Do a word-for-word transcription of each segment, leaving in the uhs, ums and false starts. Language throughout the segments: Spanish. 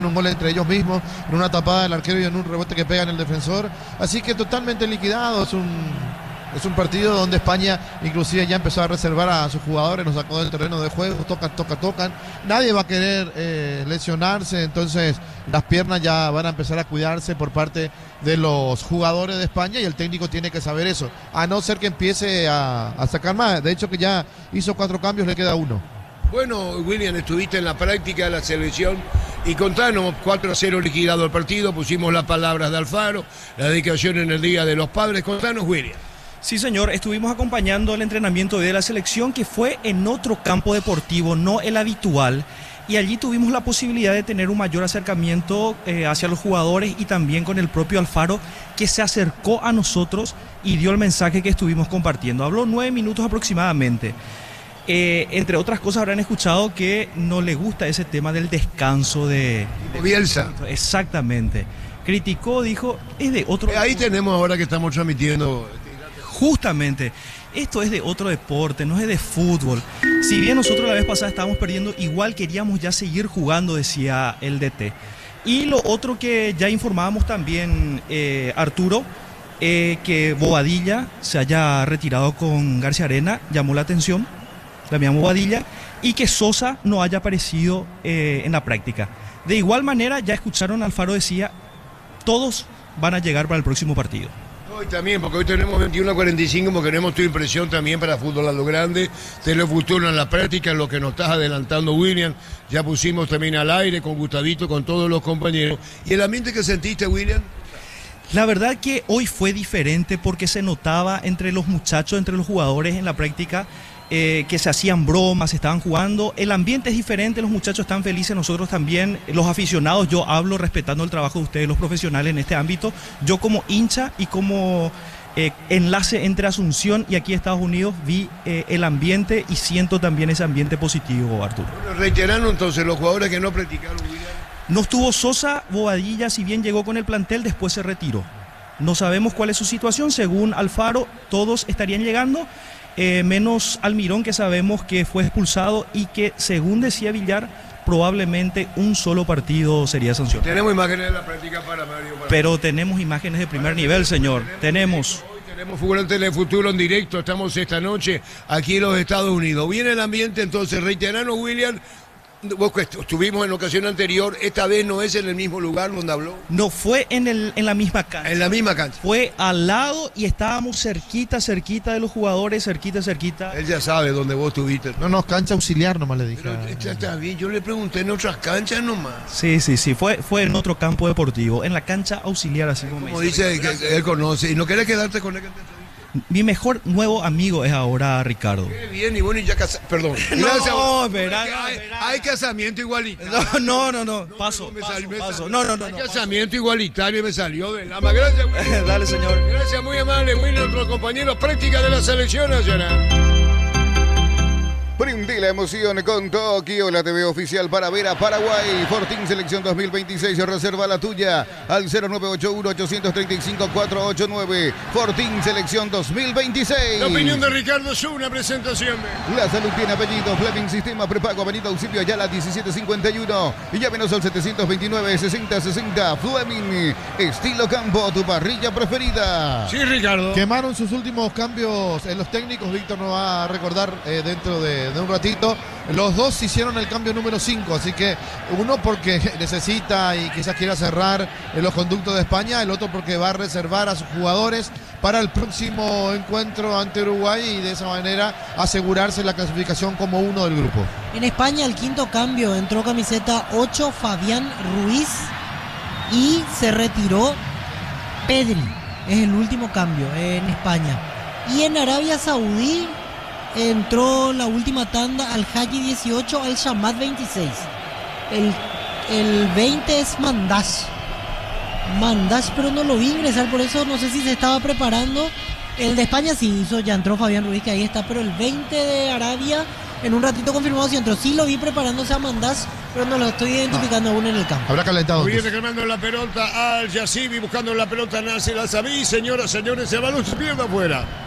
un gol entre ellos mismos, en una tapada del arquero y en un rebote que pega en el defensor. Así que totalmente liquidado. Es un, es un partido donde España inclusive ya empezó a reservar a sus jugadores, los sacó del terreno de juego, tocan, tocan, tocan. Nadie va a querer eh, lesionarse, entonces las piernas ya van a empezar a cuidarse por parte de los jugadores de España y el técnico tiene que saber eso, a no ser que empiece a, a sacar más. De hecho que ya hizo cuatro cambios, le queda uno. Bueno, William, estuviste en la práctica de la selección y contanos, cuatro a cero liquidado el partido, pusimos las palabras de Alfaro, la dedicación en el Día de los Padres. Contanos, William. Sí, señor, estuvimos acompañando el entrenamiento de la selección, que fue en otro campo deportivo, no el habitual, y allí tuvimos la posibilidad de tener un mayor acercamiento eh, hacia los jugadores y también con el propio Alfaro, que se acercó a nosotros y dio el mensaje que estuvimos compartiendo. Habló nueve minutos aproximadamente. Eh, entre otras cosas habrán escuchado que no le gusta ese tema del descanso de... de Bielsa. Exactamente. Criticó, dijo, es de otro... Eh, ahí tenemos ahora que estamos transmitiendo... Justamente, esto es de otro deporte, no es de fútbol. Si bien nosotros la vez pasada estábamos perdiendo, igual queríamos ya seguir jugando, decía el D T. Y lo otro que ya informábamos también, eh, Arturo, eh, que Bobadilla se haya retirado con García Arena, llamó la atención, Damián Bobadilla, y que Sosa no haya aparecido eh, en la práctica. De igual manera, ya escucharon, Alfaro decía, todos van a llegar para el próximo partido. Hoy también, porque hoy tenemos veintiuno a cuarenta y cinco, porque queremos tu impresión también para Fútbol a lo Grande, de lo futuro en la práctica, lo que nos estás adelantando, William. Ya pusimos también al aire con Gustavito, con todos los compañeros. ¿Y el ambiente que sentiste, William? La verdad que hoy fue diferente porque se notaba entre los muchachos, entre los jugadores en la práctica, eh, que se hacían bromas, estaban jugando. El ambiente es diferente, los muchachos están felices, nosotros también, los aficionados. Yo hablo respetando el trabajo de ustedes, los profesionales en este ámbito. Yo como hincha y como eh, enlace entre Asunción y aquí Estados Unidos vi eh, el ambiente y siento también ese ambiente positivo, Arturo. Bueno, reiteraron entonces los jugadores que no practicaron, William. No estuvo Sosa, Bobadilla, si bien llegó con el plantel, después se retiró. No sabemos cuál es su situación, según Alfaro, todos estarían llegando, eh, menos Almirón, que sabemos que fue expulsado y que, según decía Villar, probablemente un solo partido sería sancionado. Tenemos imágenes de la práctica para Mario. Para Pero tenemos imágenes de primer nivel, señor. Tenemos. Hoy tenemos Fútbol en Telefuturo en directo, estamos esta noche aquí en los Estados Unidos. Viene el ambiente, entonces, reiteranos, William. Vos que estuvimos en ocasión anterior, esta vez no es en el mismo lugar donde habló. No fue en, el, en la misma cancha. En la misma cancha. Fue al lado y estábamos cerquita, cerquita de los jugadores, cerquita, cerquita. Él ya sabe dónde vos estuviste. No, no, cancha auxiliar nomás le dije. Pero ya está bien, yo le pregunté en otras canchas nomás. Sí, sí, sí, fue, fue en otro campo deportivo, en la cancha auxiliar, así como, como dice, que, que él conoce. ¿Y no querés quedarte con él? Mi mejor nuevo amigo es ahora Ricardo. Qué bien, y bueno, y ya casamiento. Perdón. No, verá, hay, hay casamiento igualitario. No, no, no, no. Paso, no, me paso, salió, me paso. salió. No, no, no. Hay no, casamiento paso. igualitario y me salió de la más. Gracias, William. Dale, señor. Gracias, muy amable, William, nuestro compañero práctica de la selección nacional. Prende la emoción con Tokio, la T V oficial para ver a Paraguay. Fortín Selección dos mil veintiséis, reserva la tuya al cero nueve ocho uno, ocho tres cinco, cuatro ocho nueve. Fortín Selección dos mil veintiséis. La opinión de Ricardo es una presentación. La salud tiene apellido, Fleming Sistema Prepago, Avenida Auxilio Ayala diecisiete cincuenta y uno. Y llámenos al setecientos veintinueve, sesenta sesenta. Fleming, estilo campo, tu parrilla preferida. Sí, Ricardo. Quemaron sus últimos cambios en los técnicos, Víctor nos va a recordar eh, dentro de... de un ratito. Los dos hicieron el cambio número cinco, así que uno porque necesita y quizás quiera cerrar en los conductos de España, el otro porque va a reservar a sus jugadores para el próximo encuentro ante Uruguay y de esa manera asegurarse la clasificación como uno del grupo. En España el quinto cambio, entró camiseta ocho Fabián Ruiz y se retiró Pedri, es el último cambio en España. Y en Arabia Saudí entró la última tanda al Haji dieciocho, al Shamad veintiséis. El, el veinte es Mandash. Mandash, pero no lo vi ingresar, por eso no sé si se estaba preparando. El de España sí hizo, ya entró Fabián Ruiz, que ahí está, pero el veinte de Arabia, en un ratito confirmado si entró. Sí lo vi preparándose a Mandash, pero no lo estoy identificando ah, aún en el campo. Habrá calentado. Viene reclamando la pelota al Yacibi, buscando la pelota Nasser Al-Sabí. Señoras, señores, el balón se pierde afuera.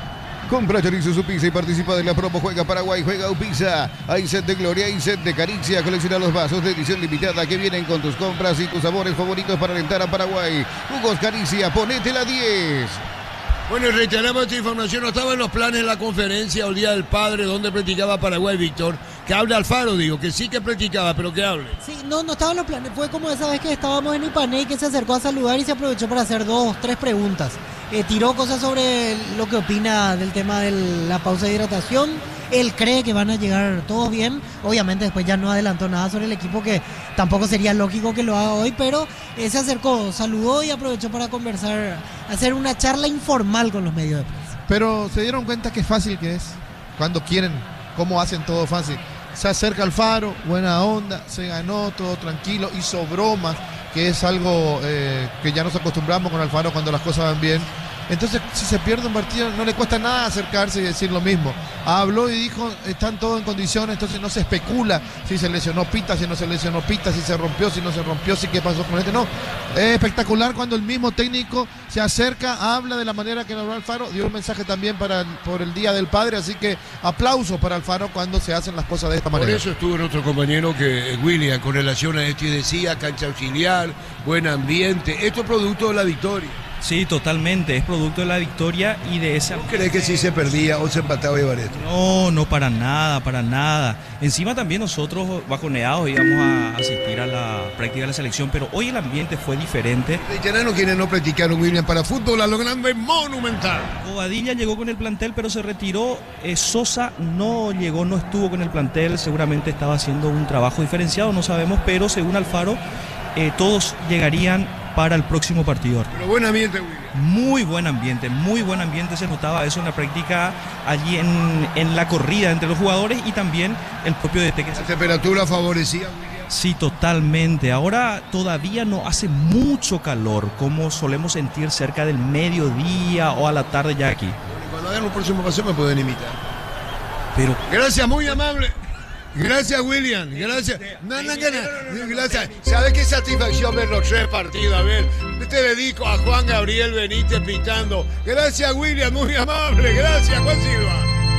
Compra chorizo su pizza y participa de la promo Juega Paraguay, juega Upizza. Hay set de gloria, hay set de caricia. Colecciona los vasos de edición limitada que vienen con tus compras y tus sabores favoritos para alentar a Paraguay. Jugos Caricia, ponete la diez. Bueno, y reiteramos esta información, no estaba en los planes de la conferencia o el Día del Padre, donde practicaba Paraguay, Víctor. Que hable Alfaro, digo, que sí que practicaba, pero que hable. Sí, no, no estaba en los planes. Fue como esa vez que estábamos en Ipané y que se acercó a saludar y se aprovechó para hacer dos, tres preguntas. Eh, tiró cosas sobre lo que opina del tema de la pausa de hidratación. Él cree que van a llegar todos bien. Obviamente después ya no adelantó nada sobre el equipo, que tampoco sería lógico que lo haga hoy, pero eh, se acercó, saludó y aprovechó para conversar, hacer una charla informal con los medios de prensa. Pero se dieron cuenta qué fácil que es cuando quieren, cómo hacen todo fácil. Se acerca Alfaro, buena onda, se ganó todo tranquilo, hizo bromas, que es algo eh, que ya nos acostumbramos con Alfaro cuando las cosas van bien. Entonces, si se pierde un partido, no le cuesta nada acercarse y decir lo mismo. Habló y dijo, están todos en condiciones, entonces no se especula si se lesionó Pita, si no se lesionó Pita, si se rompió, si no se rompió, si qué pasó con este. No, es espectacular cuando el mismo técnico se acerca, habla de la manera que habló Alfaro, dio un mensaje también para el, por el Día del Padre, así que aplausos para Alfaro cuando se hacen las cosas de esta manera. Por eso estuvo nuestro compañero que William, con relación a esto, y decía, cancha auxiliar, buen ambiente, esto es producto de la victoria. Sí, totalmente, es producto de la victoria y de esa... ¿No crees que si se perdía o se empataba iba a esto? No, no, para nada, para nada. Encima también nosotros, bajoneados, íbamos a asistir a la práctica de la selección, pero hoy el ambiente fue diferente. Veteranos quienes no practicaron, William, para fútbol a lo grande monumental. Bobadilla llegó con el plantel, pero se retiró. Eh, Sosa no llegó, no estuvo con el plantel, seguramente estaba haciendo un trabajo diferenciado, no sabemos, pero según Alfaro, eh, todos llegarían para el próximo partido. Pero buen ambiente, William. Muy buen ambiente, muy buen ambiente, se notaba eso en la práctica allí en, en la corrida entre los jugadores y también el propio D T. Que la temperatura favorecía, William. Sí, totalmente. Ahora todavía no hace mucho calor, como solemos sentir cerca del mediodía o a la tarde ya aquí. Cuando hagan un próximo paseo me pueden imitar. Pero... Gracias, muy amable. Gracias, William. Gracias. No, no, no, gracias. ¿Sabes qué satisfacción ver los tres partidos? A ver, te dedico a Juan Gabriel Benítez pitando. Gracias, William. Muy amable. Gracias, Juan Silva.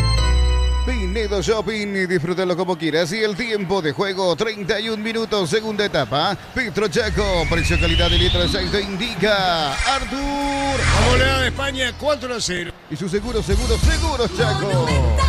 Pinedo Shopping, disfrútalo como quieras. Y el tiempo de juego, treinta y un minutos, segunda etapa. Petro Chaco, precio calidad de litro de aceite indica Artur. Vamos a de España cuatro a cero. Y su seguro, seguro, seguro Chaco.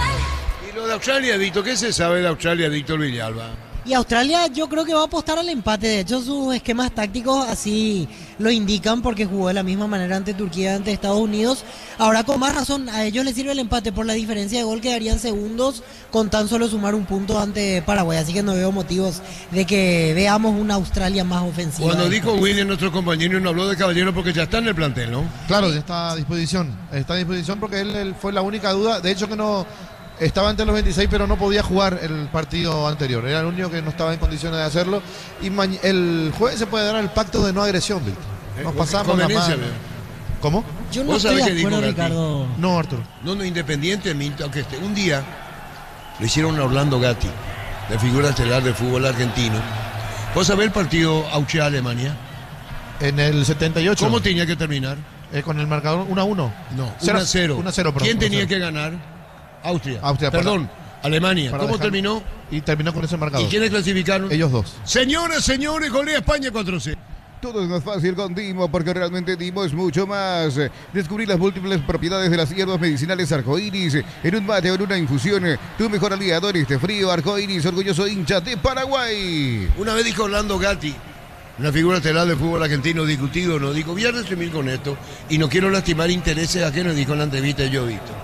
Y lo de Australia, Víctor, ¿qué se sabe de Australia, Víctor Villalba? Y Australia yo creo que va a apostar al empate. De hecho, sus esquemas tácticos así lo indican, porque jugó de la misma manera ante Turquía, ante Estados Unidos. Ahora, con más razón, a ellos les sirve el empate por la diferencia de gol que darían segundos con tan solo sumar un punto ante Paraguay. Así que no veo motivos de que veamos una Australia más ofensiva. Cuando dijo William, nuestro compañero, no habló de Caballero porque ya está en el plantel, ¿no? Claro, ya está a disposición. Está a disposición porque él, él fue la única duda. De hecho, que no... Estaba entre los veintiséis, pero no podía jugar el partido anterior. Era el único que no estaba en condiciones de hacerlo. Y el jueves se puede dar el pacto de no agresión, Víctor. Nos pasamos la mano. ¿Cómo? Yo no estoy de acuerdo, Ricardo. No, Arturo. No, no, independientemente, aunque este, un día le hicieron a Orlando Gatti, de figura estelar del fútbol argentino. ¿Vos sabés el partido Austria-Alemania? En el setenta y ocho. ¿Cómo tenía que terminar? Eh, con el marcador uno a uno. No, uno a cero. uno a cero, ¿Quién tenía que ganar? Austria. Austria, Perdón, para, Alemania. para ¿Cómo dejar, terminó? Y terminó con ese marcador. ¿Y quiénes clasificaron? Ellos dos. Señoras, señores, golea España cuatro cero. Todo es más fácil con Dimo, porque realmente Dimo es mucho más. Descubrir las múltiples propiedades de las hierbas medicinales arcoíris en un mate o en una infusión. Tu mejor aliado en este frío. Arcoíris, orgulloso hincha de Paraguay. Una vez dijo Orlando Gatti, una figura estelar del fútbol argentino, discutido, no dijo, voy a resumir con esto y no quiero lastimar intereses ajenos, dijo en la entrevista yo he visto.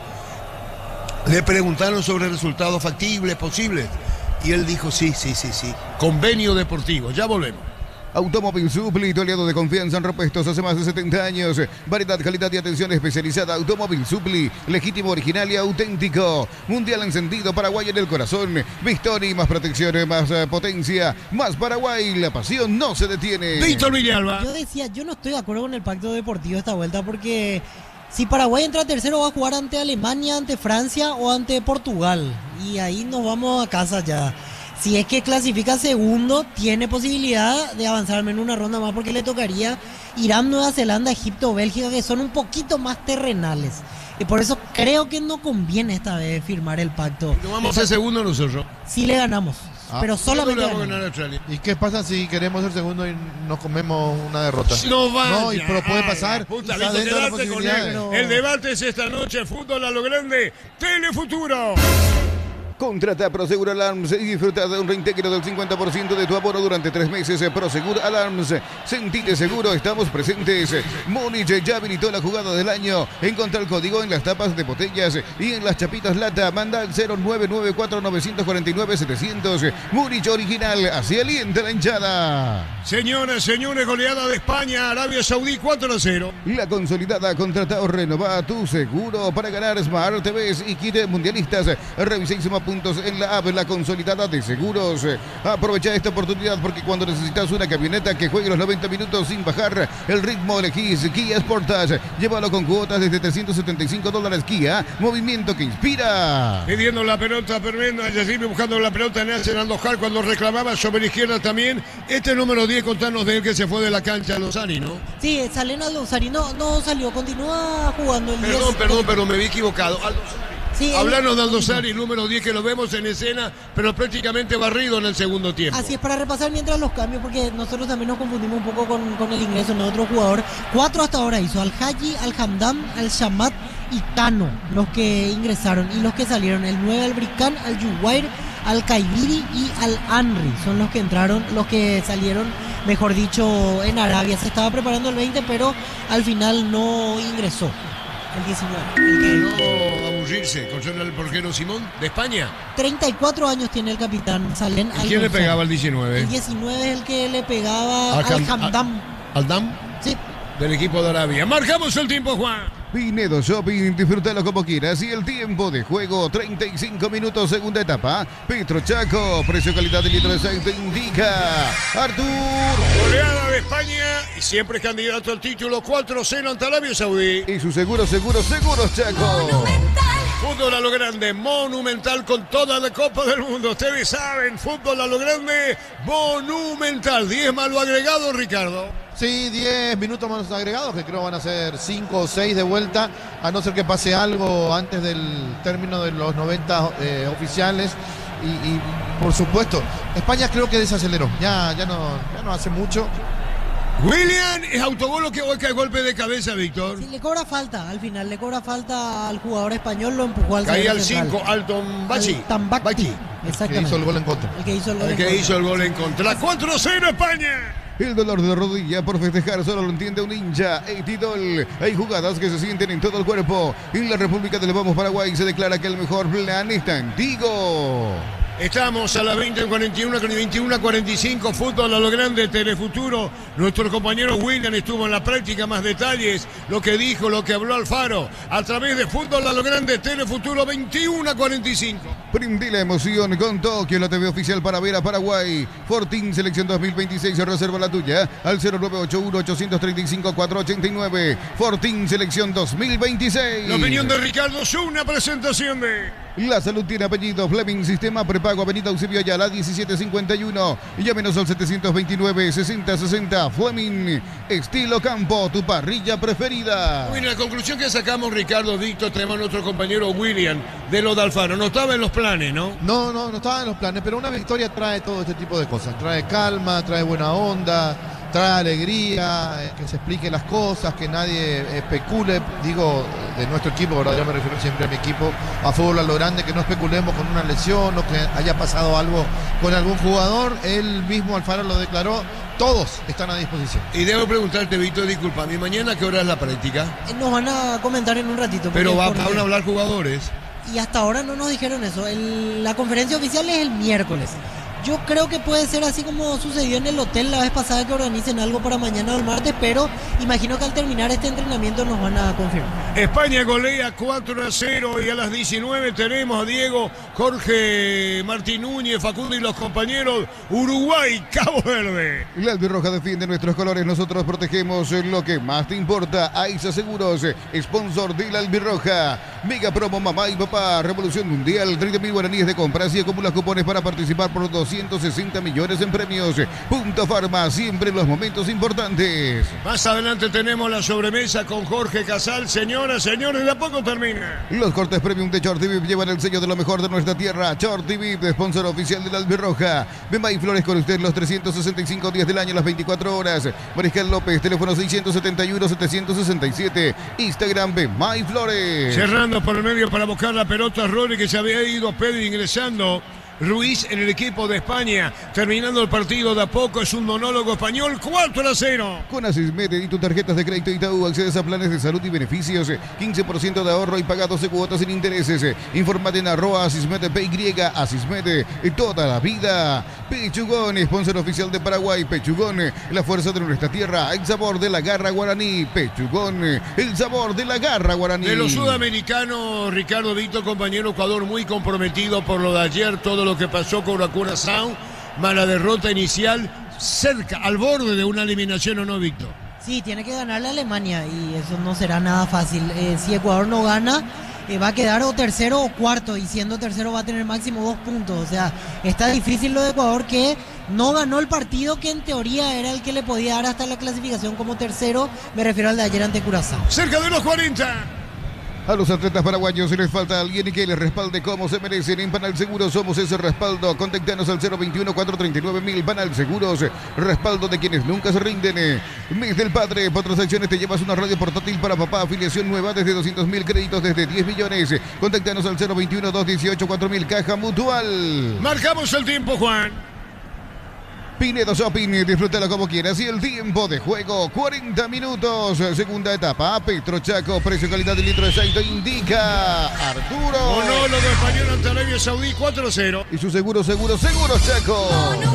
Le preguntaron sobre resultados factibles, posibles, y él dijo sí, sí, sí, sí. Convenio deportivo, ya volvemos. Automóvil Supli, tu aliado de confianza en repuestos hace más de setenta años. Variedad, calidad y atención especializada. Automóvil Supli, legítimo, original y auténtico. Mundial encendido, Paraguay en el corazón. Victory, más protección, más uh, potencia, más Paraguay. La pasión no se detiene. Víctor Villalba. Yo decía, yo no estoy de acuerdo con el pacto deportivo esta vuelta, porque si Paraguay entra tercero va a jugar ante Alemania, ante Francia o ante Portugal. Y ahí nos vamos a casa ya. Si es que clasifica segundo, tiene posibilidad de avanzar al menos una ronda más, porque le tocaría Irán, Nueva Zelanda, Egipto, Bélgica, que son un poquito más terrenales. Y por eso creo que no conviene esta vez firmar el pacto. No vamos a ser segundo nosotros. Sí le ganamos, Ah, pero solamente le vamos a ganamos. ganar a Australia. ¿Y qué pasa si queremos ser segundo y nos comemos una derrota? No va. No, y pero puede pasar. Puta, Está listo, dentro de las quedate con posibilidades. él. El debate es esta noche, fútbol a lo grande, Telefuturo. Contrata Prosegur Alarms y disfruta de un reintegro del cincuenta por ciento de tu abono durante tres meses. Prosegur Alarms, sentite seguro, estamos presentes. Múnich ya habilitó la jugada del año. Encontra el código en las tapas de botellas y en las chapitas lata. Manda al cero nueve nueve cuatro nueve cuatro nueve siete cero cero. Múnich original, así alienta la hinchada. Señoras, señores, goleada de España, Arabia Saudí cuatro a cero. La consolidada contrata o renova tu seguro para ganar Smart T Vs y kit mundialistas. Revisa y suma puntos en la app, la consolidada de seguros. Aprovecha esta oportunidad porque cuando necesitas una camioneta que juegue los noventa minutos sin bajar el ritmo, elegís Kia Sportage. Llévalo con cuotas desde trescientos setenta y cinco dólares. Kia, movimiento que inspira. Pidiendo la pelota, Permendo, Yacirme buscando la pelota en Nasser Andojal cuando reclamaba sobre la izquierda también. Este número diez, contanos de él que se fue de la cancha a Lozani, ¿no? Sí, Salena Lozari no, no salió, continúa jugando el Perdón, diez. perdón, pero me vi equivocado. Aldo Sari. Sí, él- Hablanos de Aldo Sari, número diez, que lo vemos en escena, pero prácticamente barrido en el segundo tiempo. Así es, para repasar mientras los cambios, porque nosotros también nos confundimos un poco con, con el ingreso de otro jugador. Cuatro hasta ahora hizo: Al Haji, Al Hamdam, Al Shamat y Cano, los que ingresaron. Y los que salieron: el nueve Al Brican, Al Yuwair, Al Kaibiri y Al Anri. Son los que entraron, los que salieron, mejor dicho, en Arabia. Se estaba preparando el veinte, pero al final no ingresó. El diecinueve. El que- No aburrirse con ser el porquero Simón de España. treinta y cuatro años tiene el capitán Salén. ¿Y quién le pegaba al diecinueve? El diecinueve es el que le pegaba Al al Ham- Hamdam. ¿Al Dam? Sí. Del equipo de Arabia. Marcamos el tiempo, Juan. Pinedo Shopping, disfrútalo como quieras. Y el tiempo de juego, treinta y cinco minutos, segunda etapa. Petro Chaco, precio calidad de litro de aceite indica Artur. Goleada de España y siempre candidato al título cuatro a cero ante Arabia Saudí. Y su seguro, seguro, seguros Chaco. Fútbol a lo grande, monumental con toda la Copa del Mundo. Ustedes saben, fútbol a lo grande, monumental. diez más lo agregado, Ricardo. Sí, diez minutos más agregados, que creo van a ser cinco o seis de vuelta, a no ser que pase algo antes del término de los noventa eh, oficiales. Y, y, por supuesto, España creo que desaceleró, ya, ya, no, ya no hace mucho. William, ¿es autogol o que o que es golpe de cabeza, Víctor? Sí, le cobra falta al final, le cobra falta al jugador español, lo empujó al Caía zaguero al central. cinco, Alton Bachi. Al Tambacti, Bachi. Que exactamente. hizo el gol en contra. El que hizo el gol El en que contra. hizo el gol en contra. cuatro a cero España. El dolor de rodilla por festejar solo lo entiende un hincha. Eitidol. Hay jugadas que se sienten en todo el cuerpo. En la República del Vamos Paraguay se declara que el mejor plan está en Tigo. Estamos a las veinte cuarenta y uno, veintiuno cuarenta y cinco, fútbol a lo grande, Telefuturo. Nuestro compañero William estuvo en la práctica, más detalles, lo que dijo, lo que habló Alfaro, a través de fútbol a lo grande, Telefuturo veintiuno cuarenta y cinco. Prendí la emoción con Tokio, la T V oficial para ver a Paraguay. Fortín Selección dos mil veintiséis, reserva la tuya al cero nueve ocho uno, ocho tres cinco, cuatro ocho nueve. Fortín Selección dos mil veintiséis. La opinión de Ricardo Zuna, presentación de... La salud tiene apellido. Fleming, sistema prepago, Avenida Eusebio Ayala, diecisiete cincuenta y uno. Y llámenos al setecientos veintinueve, sesenta sesenta. Fleming, estilo campo, tu parrilla preferida. Bueno, la conclusión que sacamos, Ricardo, Víctor, tenemos a nuestro compañero William de lo de Alfaro. No estaba en los planes, ¿no? No, no, no estaba en los planes, pero una victoria trae todo este tipo de cosas. Trae calma, trae buena onda, trae alegría, eh, que se expliquen las cosas, que nadie especule, digo, de nuestro equipo, ¿verdad? Yo me refiero siempre a mi equipo, a fútbol a lo grande, que no especulemos con una lesión o que haya pasado algo con algún jugador. Él mismo, Alfaro, lo declaró, todos están a disposición. Y debo preguntarte, Víctor, disculpa, ¿mi mañana qué hora es la práctica? Eh, Nos van a comentar en un ratito. Pero porque- va, porque- van a hablar jugadores. Y hasta ahora no nos dijeron eso. El- la conferencia oficial es el miércoles. Yo creo que puede ser así como sucedió en el hotel la vez pasada, que organicen algo para mañana o el martes, pero imagino que al terminar este entrenamiento nos van a confirmar. España golea cuatro a cero y a las diecinueve tenemos a Diego, Jorge Martín Núñez, Facundo y los compañeros. Uruguay, Cabo Verde. La albirroja defiende nuestros colores, nosotros protegemos lo que más te importa. Aiza Seguros, sponsor de la albirroja. Mega promo mamá y papá, revolución mundial, treinta mil guaraníes de compras y acumulas cupones para participar por doscientos doscientos sesenta millones en premios. Punto Farma, siempre en los momentos importantes. Más adelante tenemos la sobremesa con Jorge Casal. Señoras, señores, de a poco termina. Los cortes premium de Short T V llevan el sello de lo mejor de nuestra tierra. Short T V, sponsor oficial de la Albirroja. Bemay Flores con usted los trescientos sesenta y cinco días del año, las veinticuatro horas. Mariscal López, teléfono seiscientos setenta y uno, setecientos sesenta y siete. Instagram Bemay Flores. Cerrando por el medio para buscar la pelota, Rory, que se había ido Pedri ingresando. Ruiz en el equipo de España, terminando el partido de a poco, es un monólogo español, cuatro a cero. Con Asismed y tus tarjetas de crédito Itaú accedes a planes de salud y beneficios, quince por ciento de ahorro y paga doce cuotas sin intereses. Informate en arroba Asismed P Y, Asismed toda la vida. Pechugón, sponsor oficial de Paraguay. Pechugón, la fuerza de nuestra tierra, el sabor de la garra guaraní. Pechugón, el sabor de la garra guaraní. De los sudamericanos, Ricardo Vito, compañero Ecuador, muy comprometido por lo de ayer, todo lo que pasó con Curazao, mala derrota inicial, cerca, al borde de una eliminación, ¿o no, Víctor? Sí, tiene que ganarle a Alemania y eso no será nada fácil. Eh, si Ecuador no gana, eh, va a quedar o tercero o cuarto, y siendo tercero va a tener máximo dos puntos. O sea, está difícil lo de Ecuador, que no ganó el partido que en teoría era el que le podía dar hasta la clasificación como tercero. Me refiero al de ayer ante Curazao. Cerca de los cuarenta. A los atletas paraguayos les falta alguien que les respalde como se merecen. En Panal Seguros somos ese respaldo. Contactanos al cero veintiuno, cuatrocientos treinta y nueve mil. Panal Seguros, respaldo de quienes nunca se rinden. Mes del Padre, por transacciones te llevas una radio portátil para papá. Afiliación nueva desde doscientos mil, créditos desde diez millones. Contactanos al cero veintiuno, doscientos dieciocho, cuatro mil. Caja Mutual. Marcamos el tiempo, Juan. Pinedo Shopping, disfrútalo como quieras. Y el tiempo de juego, cuarenta minutos. Segunda etapa, Petrochaco, precio calidad del litro de aceite indica Arturo. Monólogo español ante Arabia Saudí, cuatro a cero. Y su seguro, seguro, seguro, Chaco.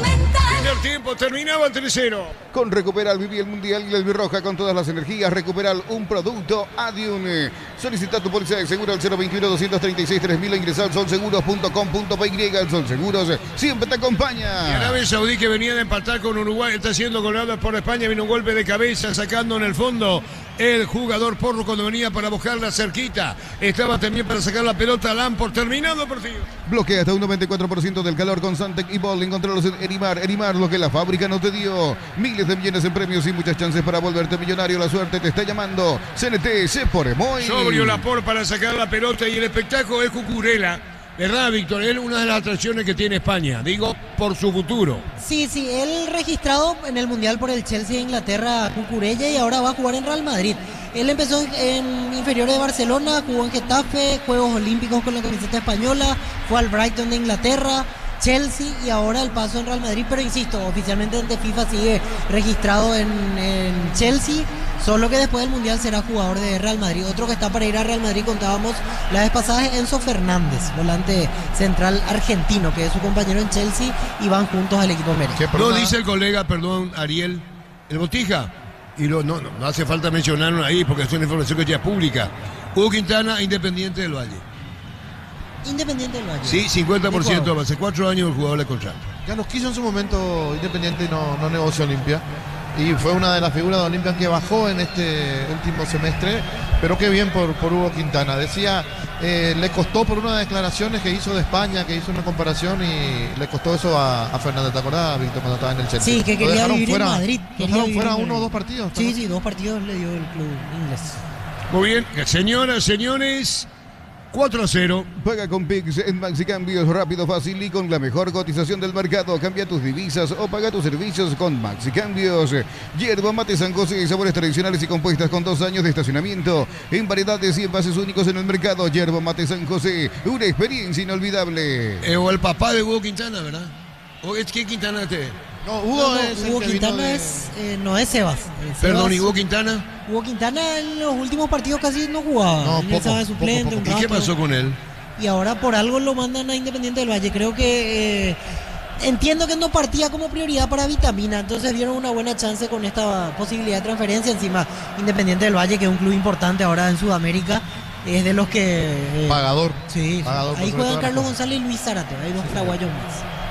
Primer tiempo, terminaba tres a cero. Con Recuperal viví el Mundial y la Albirroja con todas las energías. Recuperal, un producto Adium. Solicita tu póliza de seguro al cero veintiuno, doscientos treinta y seis, tres mil. Ingresa al solseguros punto com punto pe y. El Sol Seguros siempre te acompaña. Y Arabia Saudí, que venía de empatar con Uruguay, está siendo goleado por España. Vino un golpe de cabeza, sacando en el fondo el jugador Porro cuando venía para buscarla cerquita. Estaba también para sacar la pelota Lamport. Terminado el partido. Bloquea hasta un noventa y cuatro por ciento del calor con Santec y Ball. Encontralos en Erimar. Erimar, lo que la fábrica no te dio. Miles de millones en premios y muchas chances para volverte millonario. La suerte te está llamando. C N T, se por Emoy. Sobrio Lamport para sacar la pelota, y el espectáculo es Cucurella. ¿Verdad, Víctor? Él, una de las atracciones que tiene España, digo, por su futuro. Sí, sí, él registrado en el Mundial por el Chelsea de Inglaterra, Cucurella, y ahora va a jugar en Real Madrid. Él empezó en, en inferiores de Barcelona, jugó en Getafe, Juegos Olímpicos con la camiseta española, fue al Brighton de Inglaterra, Chelsea, y ahora el paso en Real Madrid. Pero insisto, oficialmente ante FIFA sigue registrado en, en Chelsea, solo que después del Mundial será jugador de Real Madrid. Otro que está para ir a Real Madrid, contábamos la vez pasada, es Enzo Fernández, volante central argentino, que es su compañero en Chelsea, y van juntos al equipo merengue. No, dice el colega, perdón, Ariel, el Botija, y lo, no, no, no hace falta mencionarlo ahí porque es una información que ya es pública. Hugo Quintana, Independiente del Valle. Independiente del Valle. Sí, cincuenta por ciento, hace cuatro años el jugador le contrato. Ya los quiso en su momento Independiente y no, no negoció Olimpia. Y fue una de las figuras de Olimpia que bajó en este último semestre, pero qué bien por, por Hugo Quintana. Decía, eh, le costó por unas declaraciones que hizo de España, que hizo una comparación, y le costó eso a, a Fernández. ¿Te acordás, Víctor, cuando estaba en el Chelsea? Sí, que quería vivir fuera, en Madrid. ¿Lo dejaron fuera uno o dos partidos? Sí, sí, dos partidos le dio el club inglés. Muy bien, señoras, señores, cuatro a cero. Paga con Pix en Maxicambios, rápido, fácil y con la mejor cotización del mercado. Cambia tus divisas o paga tus servicios con Maxicambios. Yerba mate San José, sabores tradicionales y compuestas con dos años de estacionamiento en variedades y envases únicos en el mercado. Yerba mate San José, una experiencia inolvidable. Eh, o el papá de Hugo Quintana, ¿verdad? ¿O es que Quintana te...? No, Hugo No, no, es el Hugo que Quintana vino de... es, eh, no es Sebas. Eh, Perdón, Sebas- ¿y Hugo Quintana? Hugo Quintana en los últimos partidos casi no jugaba. No, Él poco, estaba de suplente poco, un poco. ¿Y qué rato. pasó con él? Y ahora por algo lo mandan a Independiente del Valle. Creo que eh, entiendo que no partía como prioridad para Vitamina, entonces dieron una buena chance con esta posibilidad de transferencia. Encima, Independiente del Valle, que es un club importante ahora en Sudamérica, es de los que... eh, Pagador. sí, sí. Pagador por Ahí sobre juegan todas las Carlos cosas. González y Luis Zárate, hay dos paraguayos más.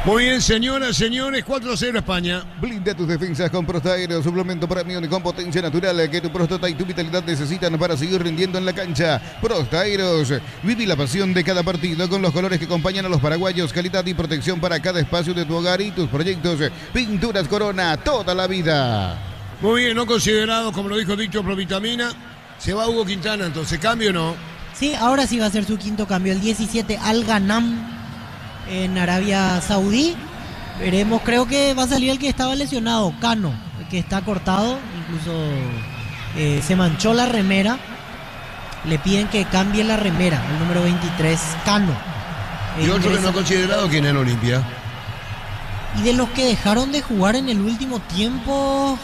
Muy bien, señoras, señores, cuatro a cero España. Blinda tus defensas con Prostaero, suplemento premium con potencia natural que tu próstata y tu vitalidad necesitan para seguir rindiendo en la cancha. Prostaeros, viví la pasión de cada partido con los colores que acompañan a los paraguayos, calidad y protección para cada espacio de tu hogar y tus proyectos. Pinturas Corona, toda la vida. Muy bien, no considerado, como lo dijo Dicho, Provitamina. Se va Hugo Quintana, entonces, ¿cambio o no? Sí, ahora sí va a ser su quinto cambio. El diecisiete, Al Ghanam, en Arabia Saudí. Veremos, creo que va a salir el que estaba lesionado, Cano, el que está cortado, incluso eh, se manchó la remera. Le piden que cambie la remera, el número veintitrés, Cano. Y otro que no ha considerado, ¿quién es en Olimpia? Y de los que dejaron de jugar en el último tiempo,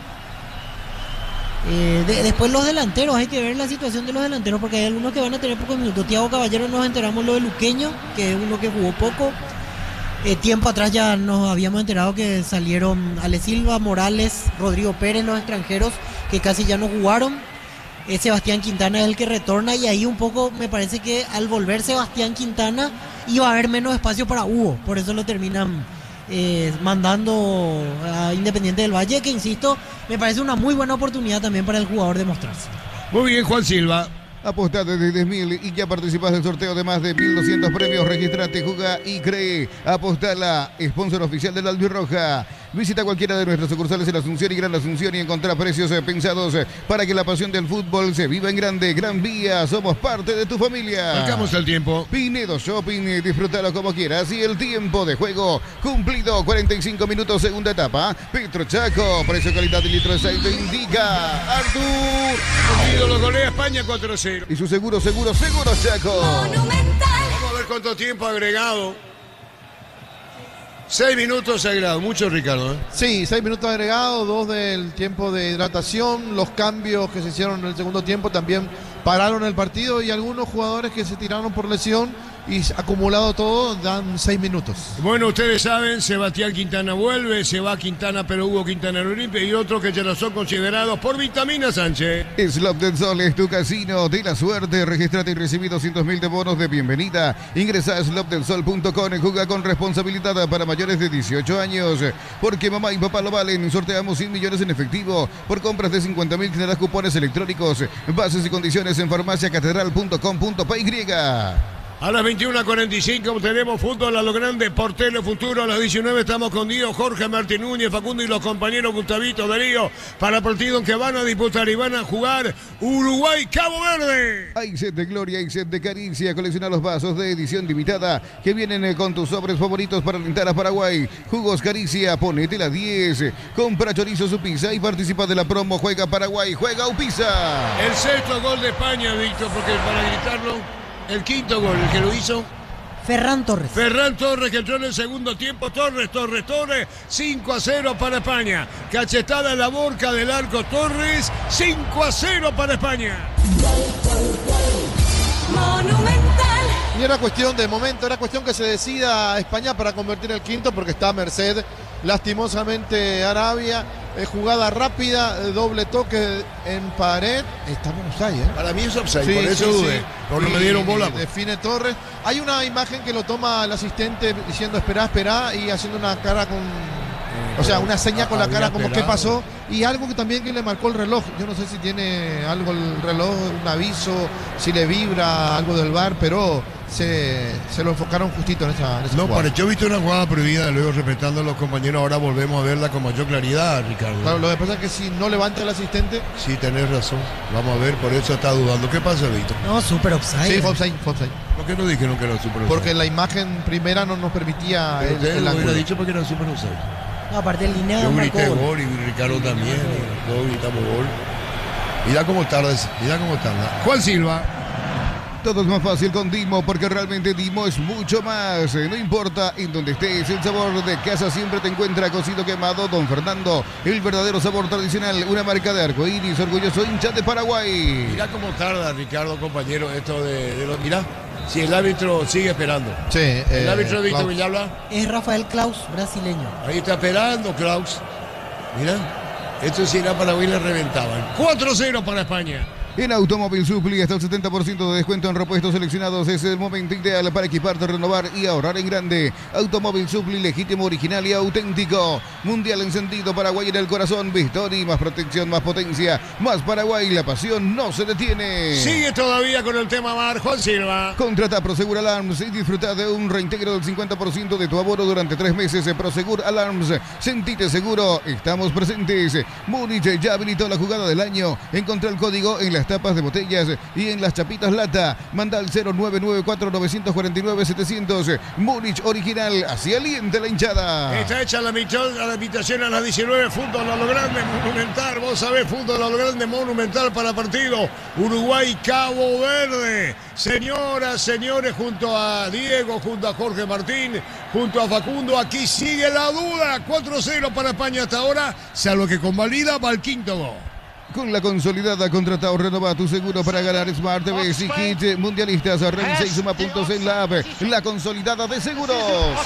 eh, de, después los delanteros, hay que ver la situación de los delanteros, porque hay algunos que van a tener pocos minutos. Thiago Caballero, nos enteramos lo de Luqueño, que es uno que jugó poco. Eh, tiempo atrás ya nos habíamos enterado que salieron Ale Silva, Morales, Rodrigo Pérez, los extranjeros, que casi ya no jugaron. Eh, Sebastián Quintana es el que retorna, y ahí un poco me parece que al volver Sebastián Quintana iba a haber menos espacio para Hugo, por eso lo terminan Eh, mandando a Independiente del Valle, que insisto, me parece una muy buena oportunidad también para el jugador de mostrarse. Muy bien, Juan Silva. Apostá desde diez mil y ya participás del sorteo de más de mil doscientos premios. Registrate, jugá y cree. Apostala, sponsor oficial de la Albirroja. Visita cualquiera de nuestras sucursales en Asunción y Gran Asunción y encontrá precios eh, pensados eh, para que la pasión del fútbol se viva en grande. Gran Vía, somos parte de tu familia. Marcamos el tiempo. Pinedo Shopping, eh, disfrútalo como quieras. Y el tiempo de juego cumplido, cuarenta y cinco minutos, segunda etapa. Petro Chaco, precio, calidad y litro de aceite indica Artur. Partido lo golea España cuatro a cero. Y su seguro, seguro, seguro Chaco. Monumental. Vamos a ver cuánto tiempo agregado. Seis minutos agregados, mucho, Ricardo, ¿eh? Sí, seis minutos agregados, dos del tiempo de hidratación, los cambios que se hicieron en el segundo tiempo también pararon el partido, y algunos jugadores que se tiraron por lesión, y acumulado todo dan seis minutos. Bueno, ustedes saben, Sebastián Quintana vuelve, se va Quintana, pero Hugo Quintana en Olimpia, y otros que ya no son considerados por Vitamina Sánchez. Slot del Sol es tu casino de la suerte. Regístrate y recibí doscientos mil de bonos de bienvenida. Ingresa a slot del sol punto com y juega con responsabilidad para mayores de dieciocho años. Porque mamá y papá lo valen. Sorteamos cien millones en efectivo. Por compras de cincuenta mil tendrás cupones electrónicos. Bases y condiciones en farmacia catedral punto com punto p y. A las veintiuna cuarenta y cinco tenemos fútbol a lo grande por Telefuturo. A las diecinueve estamos con Diego, Jorge, Martín Núñez, Facundo y los compañeros Gustavito, Darío, para el partido que van a disputar y van a jugar Uruguay-Cabo Verde. Hay set de gloria, hay set de caricia. Colecciona los vasos de edición limitada que vienen con tus sobres favoritos para alentar a Paraguay. Jugos Caricia, ponete la diez. Compra chorizo su pizza y participa de la promo Juega Paraguay, juega Upisa. El sexto gol de España, Víctor, porque para gritarlo... El quinto gol, el que lo hizo Ferran Torres. Ferran Torres, que entró en el segundo tiempo. Torres, Torres, Torres. cinco a cero para España. Cachetada en la boca del arco Torres. cinco a cero para España. Monumental. Y era cuestión de momento, era cuestión que se decida España para convertir el quinto, porque está a merced, lastimosamente, Arabia. Eh, jugada rápida, eh, doble toque en pared. Estamos ahí, ¿eh? Para mí es offside, Sí, por eso sí, dudé. sí. Porque no Y- me dieron bola. y define Torres. Hay una imagen que lo toma el asistente diciendo esperá, esperá, y haciendo una cara con... O sea, una seña con la había cara como qué esperado. pasó. Y algo que también que le marcó el reloj. Yo no sé si tiene algo el reloj, un aviso, si le vibra algo del V A R, pero se, se lo enfocaron justito en esa, en esa No, jugada. para, yo he visto una jugada prohibida, luego respetando a los compañeros, ahora volvemos a verla con mayor claridad, Ricardo. Claro, lo que pasa es que si no levanta el asistente... Sí, tenés razón. Vamos a ver, por eso está dudando. ¿Qué pasa, Víctor? No, super offside. Sí, fue offside, fue offside. ¿Por qué no dijeron que era super offside? Porque la imagen primera no nos permitía Pero el, ustedes el lo ángulo. hubiera dicho porque era super offside. No, aparte el línea Yo marcó grité gol. gol y Ricardo también. y Todos gritamos gol. Mira cómo tarda, mira cómo tarda. Juan Silva. Todo es más fácil con Dimo, porque realmente Dimo es mucho más. Eh, No importa en donde estés, el sabor de casa siempre te encuentra. Cocido quemado Don Fernando, el verdadero sabor tradicional. Una marca de arcoíris, orgulloso hincha de Paraguay. Mira cómo tarda, Ricardo, compañero, esto de, de los... Mirá, si el árbitro sigue esperando. Sí, El eh, árbitro de Víctor Klaus. Villalba, Es Rafael Klaus, brasileño. ahí está esperando, Klaus. Mira, esto si era Paraguay le reventaban. cuatro a cero para España. En Automóvil Supli, hasta el setenta por ciento de descuento en repuestos seleccionados. Es el momento ideal para equiparte, renovar y ahorrar en grande. Automóvil Supli, legítimo, original y auténtico. Mundial encendido, Paraguay en el corazón. Vistori, más protección, más potencia, más Paraguay. La pasión no se detiene. Sigue todavía con el tema Mar, Juan Silva. Contrata Prosegur Alarms y disfruta de un reintegro del cincuenta por ciento de tu abono durante tres meses. Prosegur Alarms, sentite seguro, estamos presentes. Múnich ya habilitó la jugada del año. Encontrá el código en las tapas de botellas y en las chapitas lata. Manda al cero nueve nueve cuatro nueve cuatro nueve siete cero cero. Múnich original, así aliente la hinchada. Está hecha la, a la invitación a las diecinueve. Fútbol a lo grande, monumental. Vos sabés, fútbol a lo grande, monumental para partido Uruguay-Cabo Verde. Señoras, señores, junto a Diego, junto a Jorge Martín, junto a Facundo, aquí sigue la duda. cuatro cero para España hasta ahora, salvo que convalida va al quinto gol. Con la consolidada, contrata o renova tu seguro para ganar Smart T V y Kit Mundialistas. Revisa y suma puntos en la app, la consolidada de seguros.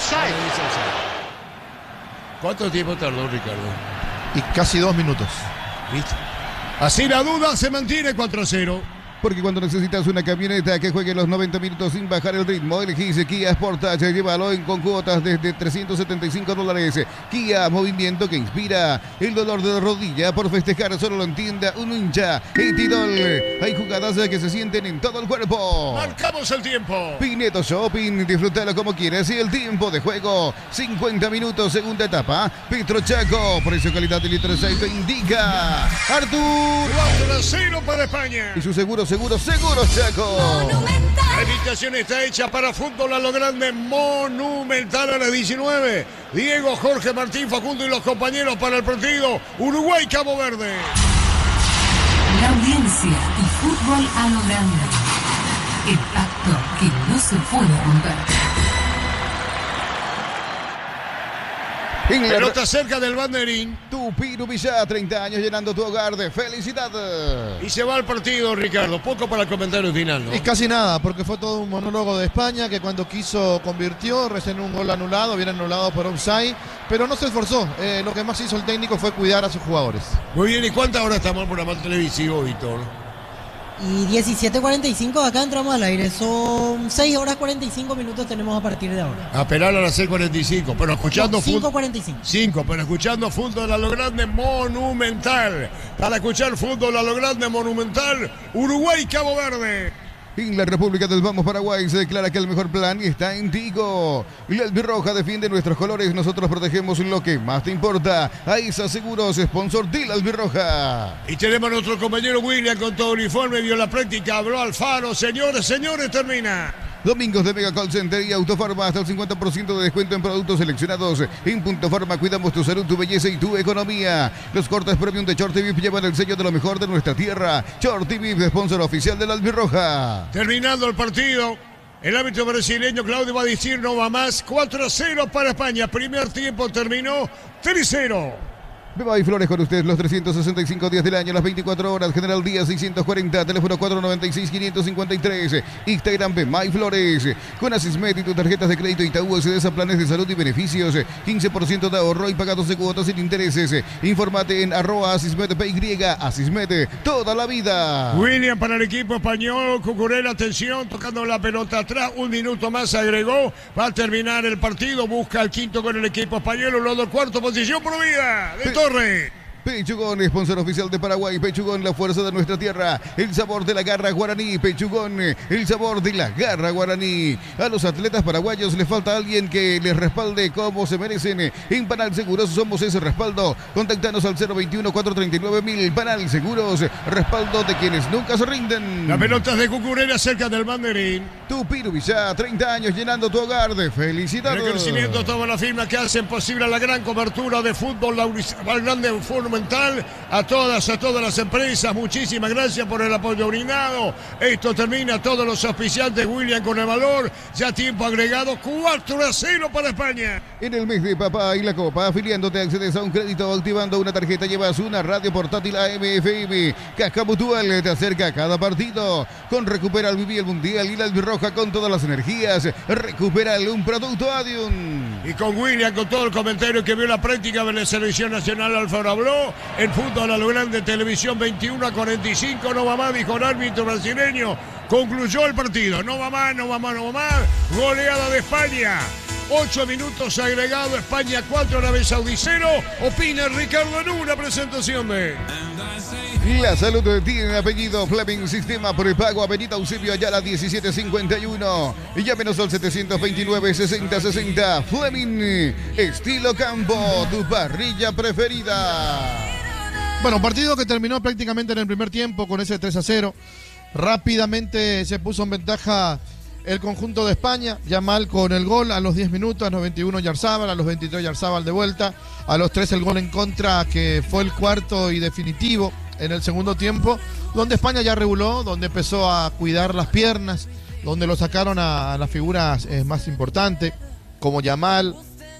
¿Cuánto tiempo tardó, Ricardo? Y casi dos minutos. ¿Viste? Así la duda se mantiene cuatro cero. Porque cuando necesitas una camioneta que juegue los noventa minutos sin bajar el ritmo, elegís Kia Sportage, llévalo en con cuotas desde trescientos setenta y cinco dólares. Kia, movimiento que inspira. El dolor de rodilla por festejar solo lo entienda un hincha. Etidol, hay jugadas que se sienten en todo el cuerpo. Marcamos el tiempo. Pineto Shopping, disfrútalo como quieras. Y el tiempo de juego, cincuenta minutos, segunda etapa. Petro Chaco, precio, calidad y litro de aceite indica Artur. cuatro cero para España. Y su seguro Seguro, seguro, Chaco. Monumental. La invitación está hecha para fútbol a lo grande, monumental a las diecinueve. Diego, Jorge Martín, Facundo y los compañeros para el partido Uruguay-Cabo Verde. La audiencia y fútbol a lo grande. El pacto que no se puede romper. En la Pelota cerca del banderín. Tupiru Villá, treinta años llenando tu hogar de felicidad. Y se va al partido, Ricardo. Poco para el comentario final, ¿no? Y casi nada, porque fue todo un monólogo de España que cuando quiso convirtió, recién un gol anulado, bien anulado por offside, pero no se esforzó. Eh, lo que más hizo el técnico fue cuidar a sus jugadores. Muy bien, ¿y cuántas horas estamos en programa televisivo, Víctor? Y diecisiete cuarenta y cinco, acá entramos al aire. Son seis horas cuarenta y cinco minutos tenemos a partir de ahora. A esperar a las seis cuarenta y cinco, pero escuchando No, cinco cuarenta y cinco. cinco, pero escuchando fútbol a lo grande, monumental. Para escuchar fútbol a lo grande, monumental, Uruguay-Cabo Verde. En la República del Vamos Paraguay se declara que el mejor plan está en Tigo. La albirroja defiende nuestros colores, nosotros protegemos lo que más te importa. AISA Seguros, sponsor de la albirroja. Y tenemos a nuestro compañero William con todo uniforme, vio la práctica, habló Alfaro. Señores, señores, termina. Domingos de Mega Call Center y Autofarma, hasta el cincuenta por ciento de descuento en productos seleccionados. En Punto Farma cuidamos tu salud, tu belleza y tu economía. Los cortes premium de Short T V llevan el sello de lo mejor de nuestra tierra. Short T V, sponsor oficial de la albirroja. Terminando el partido, el árbitro brasileño Claudio va a decir no va más. cuatro cero para España. Primer tiempo terminó tres cero. Beba y Flores con usted los trescientos sesenta y cinco días del año, las veinticuatro horas. General Díaz seiscientos cuarenta, teléfono cuatro nueve seis, cinco cinco tres. Instagram Beba y Flores. Con Asismet y tus tarjetas de crédito Itaú accedes a planes de salud y beneficios. quince por ciento de ahorro y pagados de cuotas sin intereses. Informate en arroba Asismet P Y. Asismet, toda la vida. William para el equipo español. Cucurella, atención, tocando la pelota atrás. Un minuto más agregó. Va a terminar el partido. Busca el quinto con el equipo español. Uno de cuarto posición por vida. De Torre. Pechugón, sponsor oficial de Paraguay. Pechugón, la fuerza de nuestra tierra. El sabor de la garra guaraní. Pechugón, el sabor de la garra guaraní. A los atletas paraguayos les falta alguien que les respalde como se merecen. En Panal Seguros somos ese respaldo. Contactanos al cero veintiuno, cuatrocientos treinta y nueve mil. Panal Seguros, respaldo de quienes nunca se rinden. La pelota es de Cucurella cerca del banderín. Tupiru Villá, treinta años llenando tu hogar de felicidad. Reconocimiento a toda la firma que hacen posible la gran cobertura de fútbol, la grande fútbol. A todas, a todas las empresas, muchísimas gracias por el apoyo brindado. Esto termina, todos los auspiciantes, William con el valor, ya tiempo agregado, cuatro a cero para España. En el mes de Papá y la Copa, afiliándote, accedes a un crédito, activando una tarjeta, llevas una radio portátil A M F M. Caja Mutual te acerca a cada partido. Con Recupera el Viví el Mundial y la albirroja con todas las energías. Recupera un producto Adium. Y con William, con todo el comentario que vio la práctica de la selección nacional, Alfaro habló. cero en fútbol a lo grande, televisión veintiuno a cuarenta y cinco, no va más, dijo el árbitro brasileño. Concluyó el partido, no va más, no va más, no va más. Goleada de España. Ocho minutos agregado, España cuatro, Arabia Saudí cero. Opina Ricardo en una presentación de... La Salud tiene apellido Fleming, sistema prepago, Avenida Eusebio Ayala diecisiete cincuenta y uno. Llámenos al setecientos veintinueve, sesenta sesenta. Fleming, estilo campo, tu parrilla preferida. Bueno, partido que terminó prácticamente en el primer tiempo con ese tres a cero. Rápidamente se puso en ventaja el conjunto de España. Yamal con el gol a los diez minutos, a los veintiuno Yarzábal, a los veintitrés Yarzábal de vuelta, a los tres el gol en contra, que fue el cuarto y definitivo en el segundo tiempo, donde España ya reguló, donde empezó a cuidar las piernas, donde lo sacaron a, a las figuras eh, más importantes, como Yamal,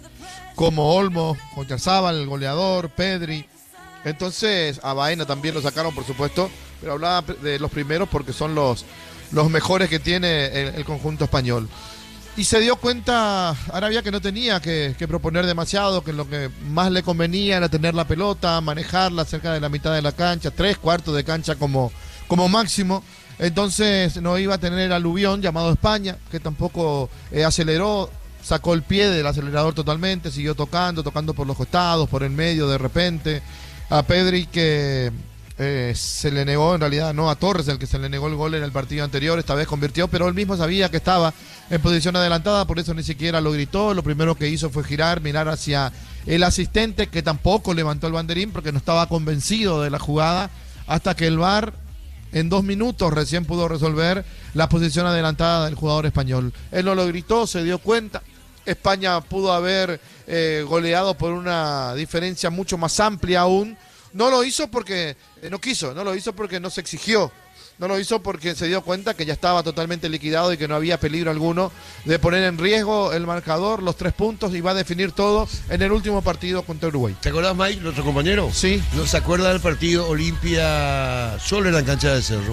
como Olmo, con Yarzábal, el goleador, Pedri. Entonces a Baena también lo sacaron, por supuesto, pero hablaba de los primeros porque son los, los mejores que tiene el, el conjunto español. Y se dio cuenta Arabia que no tenía que, que proponer demasiado, que lo que más le convenía era tener la pelota, manejarla cerca de la mitad de la cancha, tres cuartos de cancha como, como máximo. Entonces no iba a tener aluvión llamado España, que tampoco eh, aceleró, sacó el pie del acelerador totalmente, siguió tocando, tocando por los costados, por el medio de repente. A Pedri que eh, se le negó, en realidad no a Torres, el que se le negó el gol en el partido anterior, esta vez convirtió, pero él mismo sabía que estaba en posición adelantada, por eso ni siquiera lo gritó. Lo primero que hizo fue girar, mirar hacia el asistente, que tampoco levantó el banderín porque no estaba convencido de la jugada, hasta que el V A R en dos minutos recién pudo resolver la posición adelantada del jugador español. Él no lo gritó, se dio cuenta. España pudo haber eh, goleado por una diferencia mucho más amplia aún. No lo hizo porque eh, no quiso, no lo hizo porque no se exigió, no lo hizo porque se dio cuenta que ya estaba totalmente liquidado y que no había peligro alguno de poner en riesgo el marcador, los tres puntos, y va a definir todo en el último partido contra Uruguay. ¿Te acordás, Mike, nuestro compañero? Sí. ¿No se acuerda del partido Olimpia solo en la cancha de Cerro?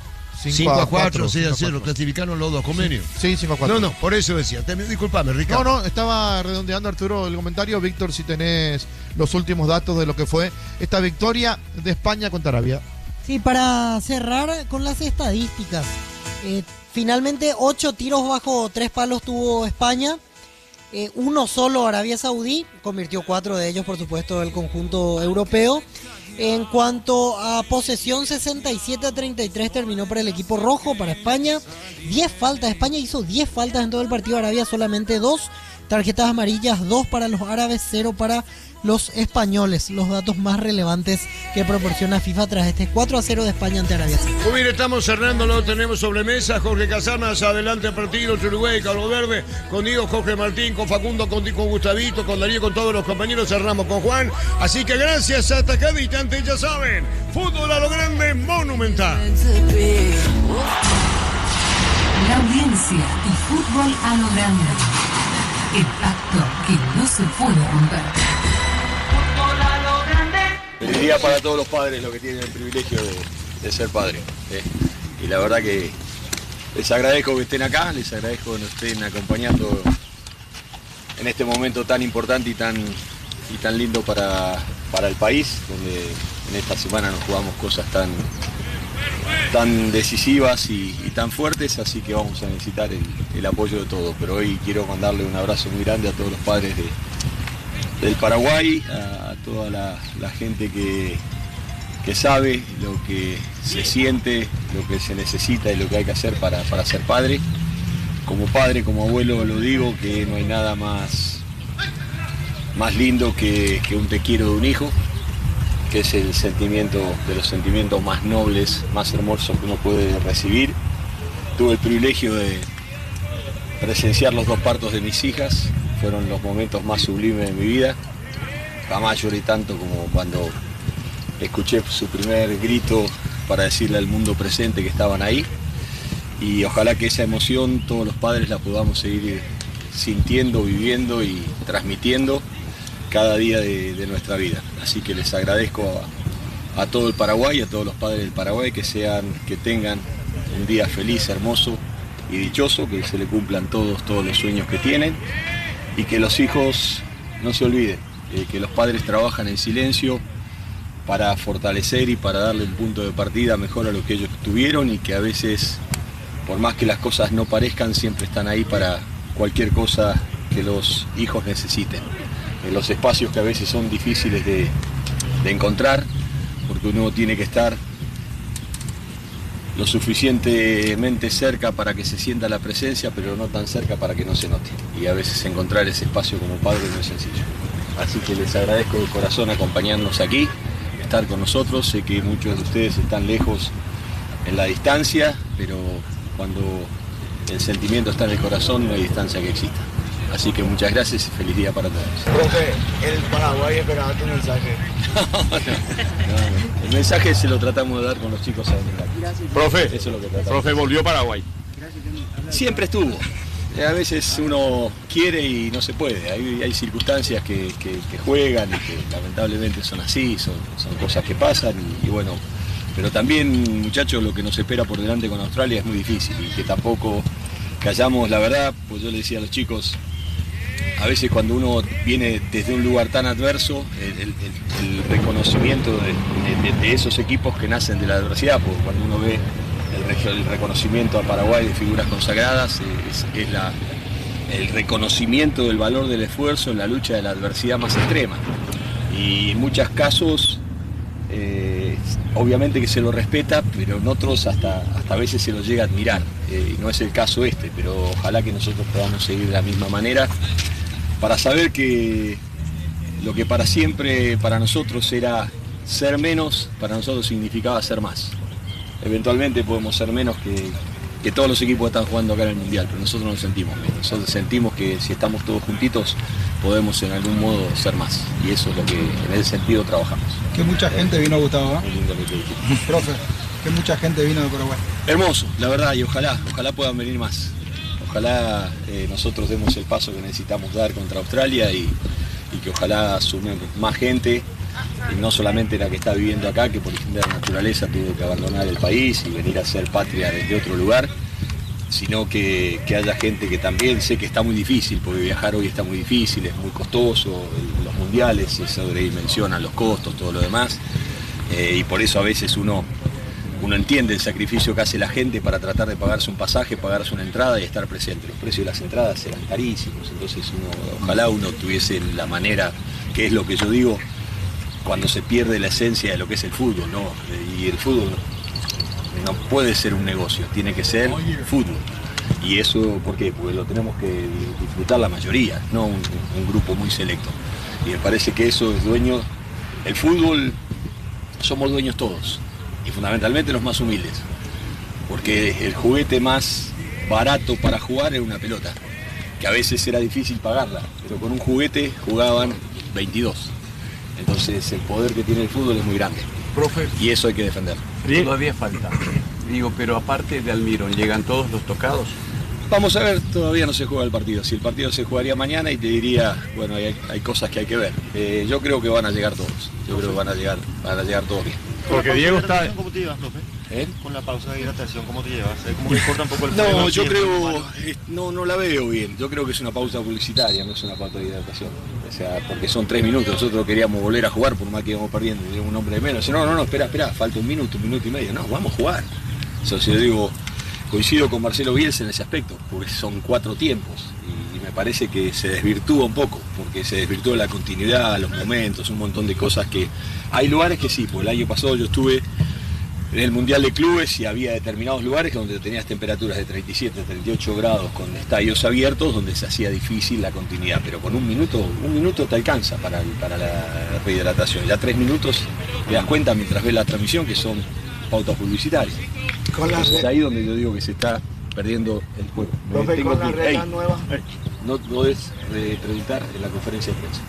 cinco a cuatro, sí, a cero, clasificaron los dos convenios. Sí, cinco a cuatro. No, no, por eso decía. Te, disculpame, Ricardo. No, no, estaba redondeando, Arturo, el comentario. Víctor, si tenés los últimos datos de lo que fue esta victoria de España contra Arabia. Sí, para cerrar con las estadísticas. Eh, finalmente, ocho tiros bajo tres palos tuvo España. Eh, uno solo Arabia Saudí. Convirtió cuatro de ellos, por supuesto, el conjunto europeo. En cuanto a posesión, sesenta y siete a treinta y tres terminó para el equipo rojo, para España. diez faltas, España hizo diez faltas en todo el partido, Arabia solamente dos. Tarjetas amarillas, dos para los árabes, cero para los españoles. Los datos más relevantes que proporciona FIFA tras este cuatro a cero de España ante Arabia Saudí. Muy bien, estamos cerrando, lo tenemos sobre mesa. Jorge Casanas, adelante el partido, Uruguay, Cabo Verde, con Diego, Jorge Martín, con Facundo, con, con Gustavito, con Darío, con todos los compañeros, cerramos con Juan. Así que gracias, hasta cada instante, ya saben, fútbol a lo grande, Monumental. La audiencia y fútbol a lo grande. El pacto que no se puede romper. Feliz día para todos los padres, los que tienen el privilegio de, de ser padres. ¿eh? Y la verdad que les agradezco que estén acá, les agradezco que nos estén acompañando en este momento tan importante y tan, y tan lindo para, para el país, donde en esta semana nos jugamos cosas tan, tan decisivas y, y tan fuertes, así que vamos a necesitar el, el apoyo de todos. Pero hoy quiero mandarle un abrazo muy grande a todos los padres de, del Paraguay, a, a toda la, la gente que, que sabe lo que se siente, lo que se necesita y lo que hay que hacer para, para ser padre. Como padre, como abuelo, lo digo, que no hay nada más, más lindo que, que un te quiero de un hijo, que es el sentimiento de los sentimientos más nobles, más hermosos que uno puede recibir. Tuve el privilegio de presenciar los dos partos de mis hijas, fueron los momentos más sublimes de mi vida. Jamás lloré tanto como cuando escuché su primer grito para decirle al mundo presente que estaban ahí. Y ojalá que esa emoción todos los padres la podamos seguir sintiendo, viviendo y transmitiendo cada día de, de nuestra vida. Así que les agradezco a, a todo el Paraguay, a todos los padres del Paraguay, que sean, que tengan un día feliz, hermoso y dichoso, que se le cumplan todos, todos los sueños que tienen, y que los hijos no se olviden, eh, que los padres trabajan en silencio para fortalecer y para darle un punto de partida mejor a lo que ellos tuvieron y que a veces, por más que las cosas no parezcan, siempre están ahí para cualquier cosa que los hijos necesiten. En los espacios que a veces son difíciles de, de encontrar, porque uno tiene que estar lo suficientemente cerca para que se sienta la presencia, pero no tan cerca para que no se note. Y a veces encontrar ese espacio como padre no es sencillo. Así que les agradezco de corazón acompañarnos aquí, estar con nosotros. Sé que muchos de ustedes están lejos en la distancia, pero cuando el sentimiento está en el corazón no hay distancia que exista. Así que muchas gracias y feliz día para todos. Profe, el Paraguay esperaba tu mensaje. no, no, el mensaje se lo tratamos de dar con los chicos adentro. Profe, eso es lo que tratamos. Profe, volvió Paraguay. Siempre estuvo. A veces uno quiere y no se puede. Hay, hay circunstancias que, que, que juegan y que lamentablemente son así, son, son cosas que pasan y, y bueno. Pero también, muchachos, lo que nos espera por delante con Australia es muy difícil y que tampoco callamos la verdad, pues yo le decía a los chicos, a veces cuando uno viene desde un lugar tan adverso, el, el, el reconocimiento de, de, de esos equipos que nacen de la adversidad, porque cuando uno ve el, el reconocimiento a Paraguay de figuras consagradas, es, es la, el reconocimiento del valor del esfuerzo en la lucha de la adversidad más extrema. Y en muchos casos, eh, obviamente que se lo respeta, pero en otros hasta, hasta a veces se lo llega a admirar. Eh, y no es el caso este, pero ojalá que nosotros podamos seguir de la misma manera, para saber que lo que para siempre para nosotros era ser menos, para nosotros significaba ser más. Eventualmente podemos ser menos que, que todos los equipos que están jugando acá en el Mundial, pero nosotros nos sentimos menos. Nosotros sentimos que si estamos todos juntitos podemos en algún modo ser más. Y eso es lo que en ese sentido trabajamos. Que mucha gente vino, Gustavo, ¿eh? Muy lindo lo que dijiste. Profe, que mucha gente vino de Paraguay. Hermoso, la verdad, y ojalá, ojalá puedan venir más. Ojalá eh, nosotros demos el paso que necesitamos dar contra Australia y, y que ojalá sumen más gente, y no solamente la que está viviendo acá, que por distinta naturaleza tuvo que abandonar el país y venir a ser patria desde otro lugar, sino que, que haya gente que también, sé que está muy difícil, porque viajar hoy está muy difícil, es muy costoso, el, los mundiales se sobredimensionan los costos, todo lo demás, eh, y por eso a veces uno... Uno entiende el sacrificio que hace la gente para tratar de pagarse un pasaje, pagarse una entrada y estar presente. Los precios de las entradas eran carísimos, entonces uno, ojalá uno tuviese la manera, que es lo que yo digo, cuando se pierde la esencia de lo que es el fútbol, ¿no? Y el fútbol no, no puede ser un negocio, tiene que ser fútbol. Y eso, ¿por qué? Porque lo tenemos que disfrutar la mayoría, no un, un grupo muy selecto. Y me parece que eso es dueño, el fútbol, somos dueños todos. Y fundamentalmente los más humildes, porque el juguete más barato para jugar era una pelota, que a veces era difícil pagarla, pero con un juguete jugaban veintidós. Entonces el poder que tiene el fútbol es muy grande. Profe, y eso hay que defenderlo. Todavía falta. Digo, pero aparte de Almirón, ¿llegan todos los tocados? Vamos a ver, todavía no se juega el partido. Si el partido se jugaría mañana y te diría, bueno, hay, hay cosas que hay que ver. Eh, yo creo que van a llegar todos. Yo creo que van a llegar, van a llegar todos bien. Porque Diego está... ¿Cómo te llevas, profe? ¿Eh? Con la pausa de hidratación, ¿cómo te llevas? ¿Cómo que corta un poco el No, yo creo, no, no la veo bien. Yo creo que es una pausa publicitaria, no es una pausa de hidratación. O sea, porque son tres minutos. Nosotros queríamos volver a jugar por más que íbamos perdiendo. Teníamos un hombre de menos. No, no, no, espera, espera, falta un minuto, un minuto y medio. No, vamos a jugar. Eso si yo digo, coincido con Marcelo Bielsa en ese aspecto, porque son cuatro tiempos. Y, y me parece que se desvirtúa un poco, porque se desvirtúa la continuidad, los momentos, un montón de cosas que... Hay lugares que sí, pues el año pasado yo estuve en el Mundial de Clubes y había determinados lugares donde tenías temperaturas de treinta y siete, treinta y ocho grados con estadios abiertos donde se hacía difícil la continuidad, pero con un minuto, un minuto te alcanza para, para la rehidratación. Ya tres minutos te das cuenta mientras ves la transmisión que son pautas publicitarias. Es ahí donde yo digo que se está perdiendo el juego. Profe, Tengo con las que- reglas Ey, nuevas. no podés eh, preguntar en la conferencia de prensa.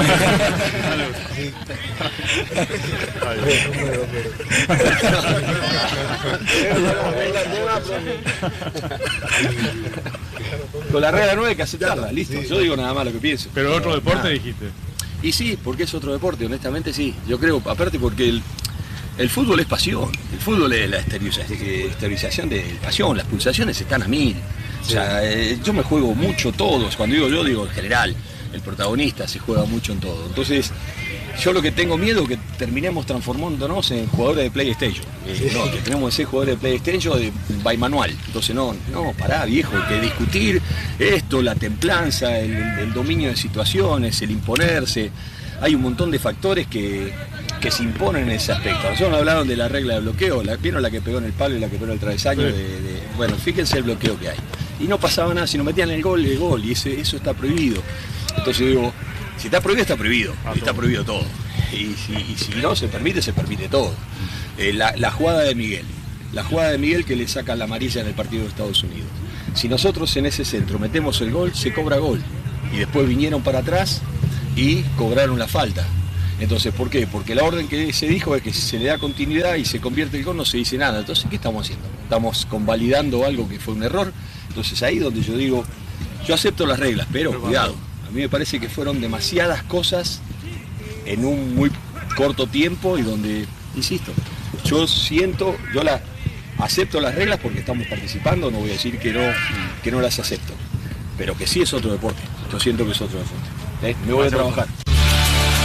Con la regla nueva hay que aceptarla, listo. Yo digo nada más lo que pienso. Pero otro deporte nada. dijiste. Y sí, porque es otro deporte, honestamente sí. Yo creo, aparte porque el, el fútbol es pasión. El fútbol es la esteriliza- esterilización de pasión, las pulsaciones están a mil. O sea, eh, yo me juego mucho todos, cuando digo yo digo en general. el protagonista, se juega mucho en todo. Entonces, yo lo que tengo miedo es que terminemos transformándonos en jugadores de PlayStation. Eh, no, que tenemos que ser jugadores de PlayStation de by manual. Entonces, no, no, pará, viejo, hay que discutir esto, la templanza, el, el dominio de situaciones, el imponerse. Hay un montón de factores que, que se imponen en ese aspecto. Nosotros hablaron de la regla de bloqueo, la, vieron la que pegó en el palo y la que pegó en el travesaño. De, de, bueno, fíjense el bloqueo que hay. Y no pasaba nada, si no metían el gol, el gol, y ese, eso está prohibido. Entonces digo, si está prohibido, está prohibido, y está prohibido todo. Y si, y si no se permite, se permite todo. Eh, la, la jugada de Miguel, la jugada de Miguel que le saca la amarilla en el partido de Estados Unidos. Si nosotros en ese centro metemos el gol, se cobra gol. Y después vinieron para atrás y cobraron la falta. Entonces, ¿por qué? Porque la orden que se dijo es que si se le da continuidad y se convierte el gol, no se dice nada. Entonces, ¿qué estamos haciendo? Estamos convalidando algo que fue un error. Entonces, ahí donde yo digo, yo acepto las reglas, pero cuidado. A mí me parece que fueron demasiadas cosas en un muy corto tiempo y donde, insisto, yo siento, yo la acepto las reglas porque estamos participando, no voy a decir que no, que no las acepto, pero que sí es otro deporte. Yo siento que es otro deporte. ¿Eh? Me voy a trabajar.